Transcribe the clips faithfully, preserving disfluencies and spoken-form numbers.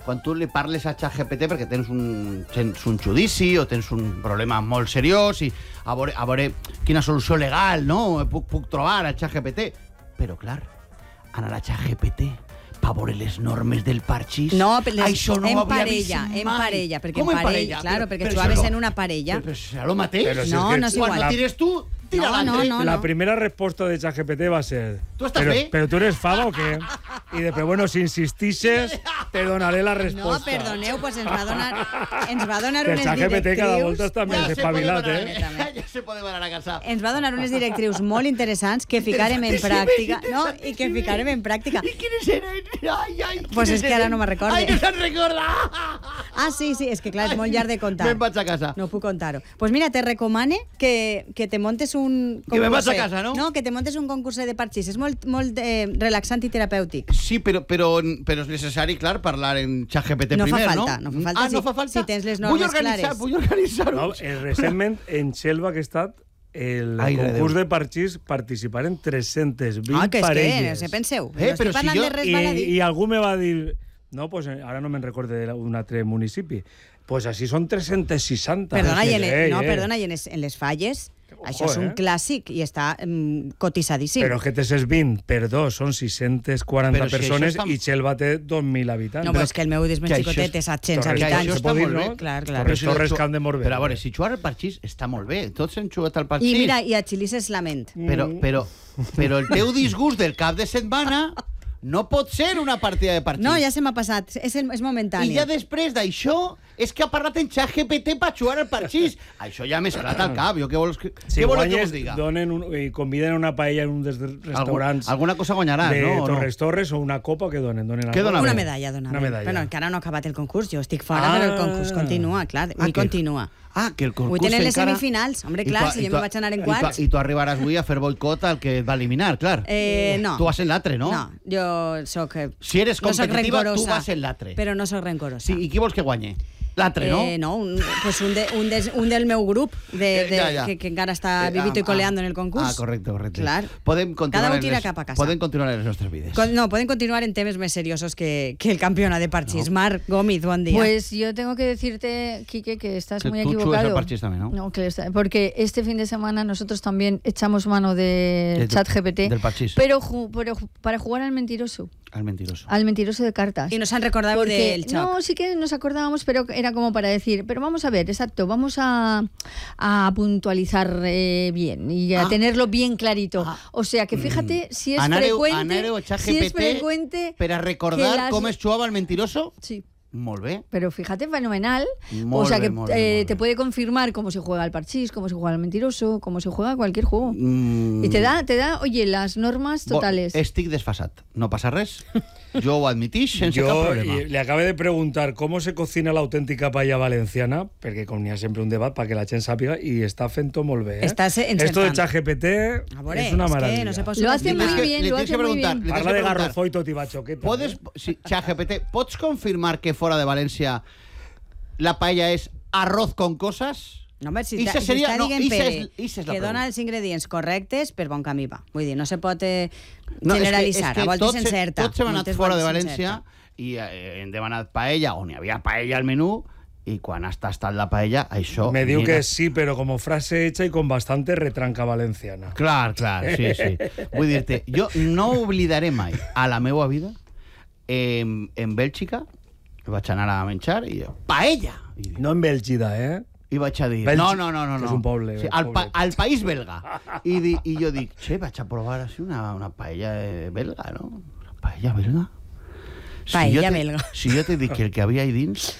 quan tu li parles a ChatGPT perquè tens un, tens un judici o tens un problema molt seriós i a veure, a veure quina solució legal, no?, puc, puc trobar a ChatGPT. Però, clar, anar a ChatGPT per veure les normes del parxís... No, les, això no en ho havia parella, vist en mai. parella, perquè Com en en parella, parella? claro, Però- perquè però trobaves això- en una parella. Però, però serà el mateix. Però si No, és que no és Quan igual. la tires tu, tira No, l'altre. no, no. La primera respuesta de ChatGPT va a ser... ¿Tú estás pero, bien? ¿Pero tú eres fava o qué? Y después, bueno, si insistixes, te donaré la No, respuesta. perdoneu, pues ens va donar, ens va donar Que el unes ChatGPT cada directrius... volta està més Ja se espavilat, puede eh? parar, ja se puede parar a casa. Ens va donar unes directrius molt interessants que ficarem en pràctica, no? I que ficarem en pràctica. I quines eren? Ai, ai, Pues quines és que ara eren? no me'n recorde. Ai, no se'n recorda! Ah, sí, sí, és que clar, és molt llarg de contar. Me'n vaig a casa. No puc contar-ho. Pues mira, te recomane que, que te montes un Que me'n vaig a concurset. casa, no? No, que te montes un concurs de parxís. És molt, molt eh, relaxant i terapèutic. Sí, però, però, però és necessari, clar, parlar en ChatGPT No fa primer, falta, no? no fa falta Ah, no si- fa falta? si tens les Vull normes organitzar, clares. Vull organitzar-ho. No, eh, recentment, en Xelva, que ha estat el Ai, concurs Déu. de parxís, participaren tres-centes vint Ah, que és que, parelles. no sé, penseu. Eh, no però estic si parlant jo- de res I, baladí. I algú me va dir... No, pues eh, ara no me'n recorde d'un altre municipi. Pues així són tres-centes seixanta. Perdona, i en, Eh, no, eh. perdona, i en, les, en les falles, Ojo, això és un eh? clàssic i està mm, cotitzadíssim. Però que te ses vint per dos són sis-centes quaranta Però si persones això està- i Xelva té dos mil habitants. No, però és que el meu és més que això xicotet, és- és set-cents Torres- habitants. això se està pot dir, molt bé. no? Clar, clar. Torres, si Torres ju- que han de molt bé. Però a veure, si jugar al parxís està molt bé. Tots hem jugat al parxís. I mira, i a Xilis és lament. Però, però, però el teu disgust del cap de setmana no pot ser una partida de parxís. No, ja se m'ha passat, és, és momentani. I ja després d'això és que ha parlat en ChatGPT per jugar al parxís. Això ja m'he esclat al cap. Jo què vols que, Si què vols que guanyes, us diga? donen un, i conviden una paella en un dels restaurants Algun, alguna cosa guanyaràs, de no? O no? Torres Torres o una copa que donen. donen Què algo. donaven? Una medalla donava. Una medalla. Però encara no ha acabat el concurs. Jo estic fora, Ah. però el concurs continua, clar. Ah, I que- continua. Ah, que el concurs Avui tenen les encara... semifinals. Hombre, I clar, tu- si i jo tu- me vaig anar en i tu- quarts. I tu arribaràs avui a fer boicot al que et va eliminar, clar. Eh, no. Tu vas en l'altre, no? No, jo soc... eh, Si eres no soc competitiva, tu rencorosa, vas en l'altre. Però no soc rencorosa. Sí, i qui vols que guanye? L'altre, no? Eh, no, un, pues un, de, un, de, un del meu grup de, de, Eh, ja, ja. Que, que encara està Eh, vivito ah, i coleando ah. en el concurs. Ah, correcte, correcte. Clar. Podem continuar Cada un en tira les, cap a casa. Podem continuar en les nostres vides. Con- No, pueden continuar en temas más seriosos que, que el campeonato de parchís. Mar Gómez, buen día. Pues yo tengo que decirte, Quique, que estás Que muy tú chulas equivocado. al parchís también, ¿no? No, que está- porque este fin de semana nosotros también echamos mano del Del- chat G P T, del parchís. pero, ju- pero ju- para jugar al mentiroso, Al mentiroso. al mentiroso de cartas. Y nos han recordado Porque, del choc. no, sí que nos acordábamos, pero era como para decir, pero vamos a ver, exacto, vamos a, a puntualizar eh, bien y a Ah. tenerlo bien clarito. Ah. O sea, que fíjate si es Anareu- frecuente, anareu a si es ChatGPT frecuente per a que recordar las- com es jugava al mentiroso? Sí. Molt bé. Pero fíjate, fenomenal. Molt o sea bé, que molt bé, eh, molt te bé. puede confirmar cómo se juega al parchís, cómo se juega al mentiroso, cómo se juega cualquier juego. Mm, Y te da, te da, oye, las normas bo, totales. Estic desfasat. No passa res. Jo ho admitix sense cap Yo problema. y le acabé de preguntar cómo se cocina la auténtica paella valenciana, porque con n'hi ha sempre un debat para que la gent sàpiga, y está fent-ho molt bé. Eh? Estás encertant. Esto de ChatGPT A veure, es una és que maravilla. no se pot Lo hace subestimar. muy Tienes que- bien, le lo tienes hace que muy preguntar, bien. le tienes Parla que de preguntar. garrofó y totibachoqueta. Podes, si, ChatGPT, ¿pots confirmar que fora de València la paella és arroz con cosas? No, home, si, Ixa ta, si seria- està no, dient ixa Pere és- ixa és la que dona pregunta. els ingredients correctes, per bon camí va. Vull dir, no se pot eh, No, és que- generalitzar. és que a voltes tots, s'encerta. tots hem anat moltes fora de voltes València s'encerta. i eh, hem demanat paella, on hi havia paella al menú, i quan està estat la paella, això... Me diu mira. que sí, pero como frase hecha y con bastante retranca valenciana. Clar, clar, sí, sí. Vull dir-te, jo no oblidaré mai a la meva vida en, en Bèlgica, vaig anar a menjar i jo, paella! I, dic, No en Bélgida, ¿eh? i vaig a dir, Bèlgi- no, no, no, no. que és no. un poble, Sí, un al, pa, poble. al país belga. I, di, I jo dic, che, vaig a provar així una, una paella eh, belga, no? Una paella belga? Paella jo te, belga. Si jo te dic que el que havia ahí dins...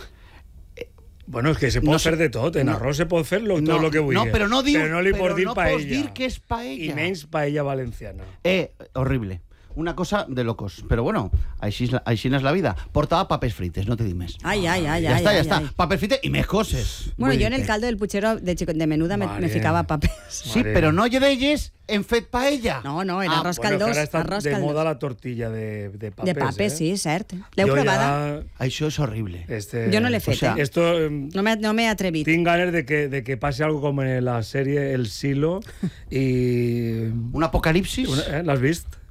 Bueno, es que se puede No hacer sé- de todo. En no. arroz se puede hacer lo, No, todo lo que vulguis. no, però no diu- Però no li però pots dir no pots paella. dir que és paella. I menys paella valenciana. Eh, horrible. Una cosa de locos. Però bueno, així és la, així és la vida. Portava papers frites, no te dic més. Ai, ai, ai, ja ai, està, ai, ja està. ai. Papers frites i més coses. Bueno, Vull jo en el dir-te. caldo del puchero de, chico, de menuda me, Vale. me ficava papers. Sí, Mare. però no hi d'elles hem fet paella. No, no, el Ah, arròs Bueno, que caldós. ara està Arròs de caldós. moda la tortilla de, de papes. de papes, eh? sí, cert. L'heu Jo provada? ja- Això és horrible. Este, Jo no l'he fet, o sea, eh? Esto, em, No m'he no m'he atrevit. tinc ganes de que, de que pase algo como en la serie El Silo y... Un apocalipsis? Una- eh, ¿La has visto?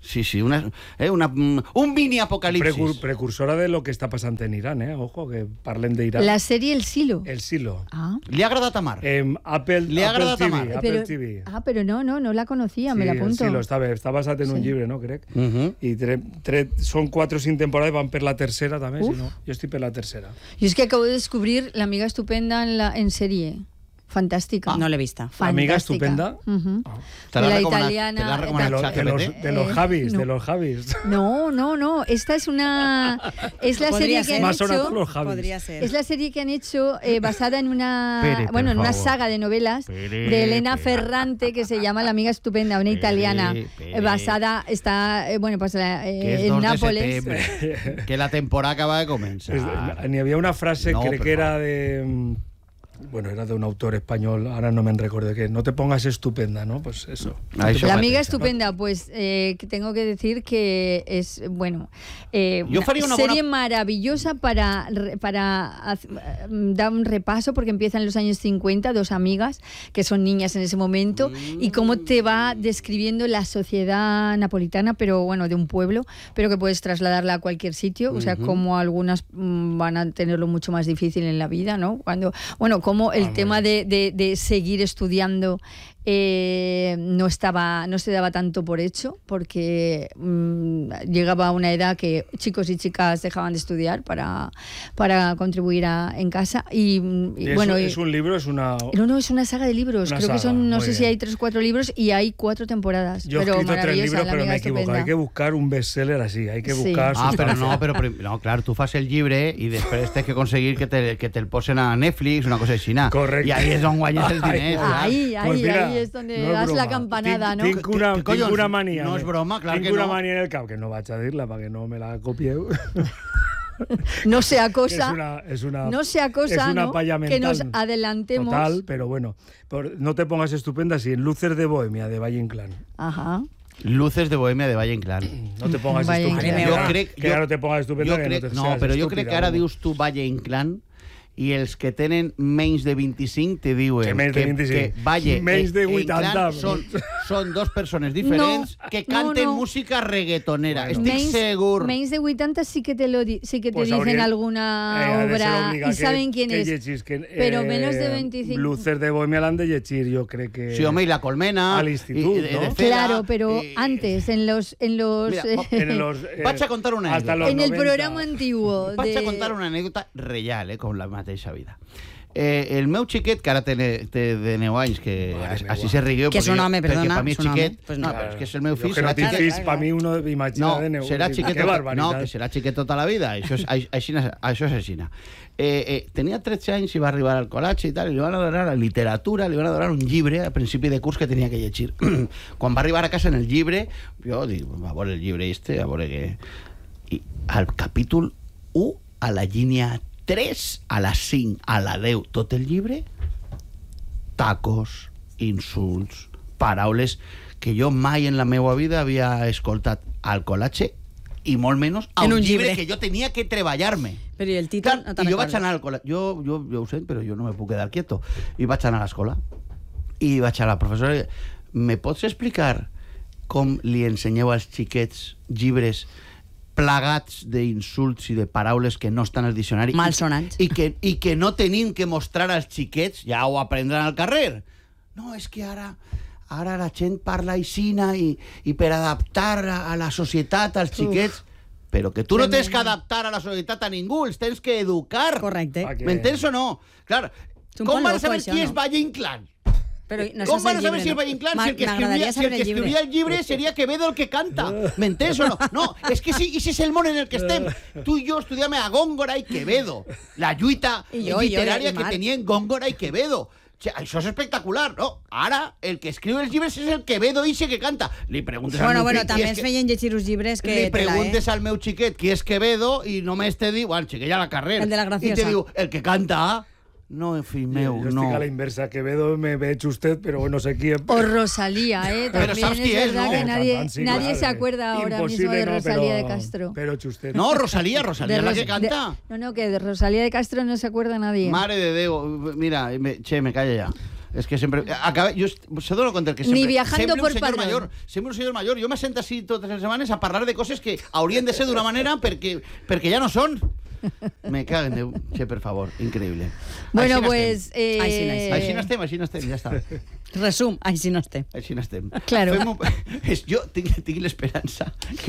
Sí, sí, una, eh, una, un mini apocalipsis. Precur precursora de lo que està passant en Iran, eh? Ojo, que parlen d'Iran. La sèrie El Silo. El Silo. Ah. ¿Le ha agradado a Mar? Eh, Apple, Le ha Apple agradat a T V. Mar. Apple Pero, T V. ah, pero no, no, no la conocía, me la Sí, apunto. El Silo està bé, està basat en un Sí. llibre, no, crec. Uh -huh. I tre, tre, són quatre o cinc temporades, van per la tercera també, Uf. si no. Jo estic per la tercera. Yo es que acabo de descubrir La amiga estupenda en, la, en serie. Fantástica. No l'he vista. Fantástica. Amiga estupenda. Ujú. Ah. Te De la la recomana- italiana. te la De, recomana lo- Chat de los, G P T. de los Eh, Javis, no. de los Javis. No, no, no. Esta es una. Es la Podría serie que ser. han Más hecho. sonado los Javis. Podría ser. Es la serie que han hecho eh, basada en una. Pere, por bueno, en una favor. saga de novelas Pere, de Elena Pere. Ferrante que se llama La amiga estupenda, una Pere, italiana. Pere. eh, basada. Está. eh, bueno, pues la- eh, Que es en dos de Nápoles. septiembre, que la temporada acaba de comenzar. Es- N'hi havia una frase, No, crec per que era favor. de... mm, Bueno, era de un autor español, ahora no me recuerdo que no te pongas estupenda, ¿no? Pues eso. Ahí se La fue amiga a pensar. estupenda, pues eh, que tengo que decir que es, bueno, eh, Yo faría una serie buena- maravillosa para, re- para haz- dar un repaso, porque empieza en los años cincuenta, dos amigas que son niñas en ese momento, y cómo te va describiendo la sociedad napolitana, pero bueno, de un pueblo, pero que puedes trasladarla a cualquier sitio, o sea, Ujú. cómo algunas mm, van a tenerlo mucho más difícil en la vida, ¿no? Cuando, bueno, cómo el Ah, tema de, de- de seguir estudiando eh, no estaba, no se daba tanto por hecho, porque mm, llegaba a una edad que chicos y chicas dejaban de estudiar para, para contribuir a- en casa. Y, mm, y Y es, bueno, un- y- es un libro, es una... no, no, es una saga de libros. Una Creo que saga, son, no muy sé si bien. hay tres o cuatro libros y hay cuatro temporadas. Yo he pero escrito tres maravillosa, libros, La pero amiga me he equivocado. estupenda. Hay que buscar un bestseller así, hay que Sí. buscar... Ah, pero sustancia. no, pero prim- no, claro, tú fas el llibre y después tienes que conseguir que te, que te el posen a Netflix, una cosa así, nada. Correcto. Y ahí es donde guanyes el Ay, dinero. pues Ahí, ahí, Pues mira, ahí es donde no es das la broma. campanada, Tinc- ¿no? Tinc una, ¿Qué- qué tinc collons? una manía. No es broma, claro Tinc que una no. manía en el cap, que no vaig a dir-la perquè no me la copieu. No sea cosa. Es una, es una, No sea cosa, es una ¿no? palla que nos mental adelantemos. Total, pero bueno. Por- no te pongas estupenda si en Luces de Bohemia de Valle Inclán. Ajá. Luces de Bohemia de Valle Inclán. No te pongas Valle estupenda. Inclán. Que Jo ara- crec- que jo- ara no te pongas estupenda, Jo que crec, no te no, seas però jo estúpida, crec que ara no. dius tu Valle Inclán i els que tenen menys de vint-i-cinc te diuen Que menys de vint-i-cinc. que Valle Menys de e vuitanta. Inclán són, són dos persones diferents No, que no, canten no. música reggaetonera. Bueno. Estic Menys- segur. Menys de vuitanta sí que te lo di- sí que te Pues dicen habría- alguna Eh, ha de ser obra obligat y saben que, quién que es. llegis, que, pero eh, menos de veinticinco. Luces de Bohemia l'han de llegir, jo crec que... Sí, home, i la colmena. Al institut, i- i- no? de cera, Claro, pero i- antes, en los, en los, Mira, eh, En los, eh, Vaig a contar una hasta anécdota. los en el noventa. programa antiguo. Vaig de- a contar una anècdota real, eh, com la mateixa vida. Eh, el meu xiquet, que ara té, té de deu anys, que Mare as- meua. així se rigueu... Que és un home, perdona, Per mi és és un home, xiquet. pues no, no. però és que és el meu Jo fill. que no serà tinc xiquet. fills, per mi uno imagina No, de neu. serà xiquet, Que tota, barbaritat. no, que serà xiquet tota la vida. Això és, així, això és així. Eh, eh, tenia tretze anys i va arribar al col·legi i tal, i li van a donar a literatura, li van a donar un llibre a principi de curs que tenia que llegir. Quan va arribar a casa en el llibre, jo dic, a veure el llibre este, a veure què... I al capítol u, a la línia tres, a la cinc, a la deu, tot el llibre, tacos, insults, paraules que jo mai en la meva vida havia escoltat al col·legi i molt menys a En un, un llibre llibre. que jo tenia que treballar-me. Però i el títol? Clar, no te'n I jo vaig recordes? anar al col·legi. Jo, jo, jo ho sent, però jo no me puc quedar quieto. I vaig anar a l'escola. I vaig a la professora i me pots explicar com li ensenyeu als xiquets llibres plagats d'insults i de paraules que no estan al diccionari Malsonants. i, i, que, i que no tenim que mostrar als xiquets, ja ho aprendran al carrer. No, és que ara ara la gent parla aixina i, i per adaptar a, a la societat als xiquets, però que tu no tens que adaptar a la societat a ningú, els tens que educar. Correcte. Pa que- M'entens o no? Clar, És un com poc van loco, saber això, qui no? és Valle Inclán? Però no Com saps van el saber llibre, si el no? Valle Inclán? Ma- Si el que escrivia, m'agradaria si el saber que el llibre. escrivia el llibre seria Quevedo el que canta. M'entens o no? No, és que sí, i si és el món en el que estem. Tu i jo estudiam a Góngora i Quevedo. La lluita I jo, i jo, literària i que Marc. tenien Góngora i Quevedo. O sea, això és espectacular, no? Ara, el que escriu els llibres és el Quevedo ixe que canta. Li preguntes al Bueno, meu bueno, fill qui també és ens que- feien llegir uns llibres que... li tela, preguntes eh? al meu xiquet qui és Quevedo i només te diu, bueno, xiquet a la carrera. El de la I graciosa. te diu, el que canta... No, fill meu, Yo no. estoy a la inversa. Quevedo me ve hecho usted, pero no sé quién. O Rosalía, ¿eh? Pero También sabes es quién es, verdad ¿no? que nadie, Cantante, sí, nadie claro, se eh. acuerda ahora mismo Imposible, de no, Rosalía pero- de Castro. Pero usted. No, Rosalía, Rosalía De es la Ros- que canta. de- no, no, que de Rosalía de Castro no se acuerda nadie. Mare de Déu, mira, me, che, me calla ya. És que sempre... Acaba, jo se dono compte que sempre... Ni viajando sempre por un senyor padrón. major, sempre un senyor major. Jo me sento així totes les setmanes a parlar de coses que haurien de ser d'una manera perquè, perquè ja no són. Me cago en Déu. Sí, per favor, increïble. Bueno, Així pues... Així Eh, n'estem. Així n'estem, així n'estem, ja està. Resum, així no estem. Així n'estem. Claro. Fem un... és, jo tinc, tinc l'esperança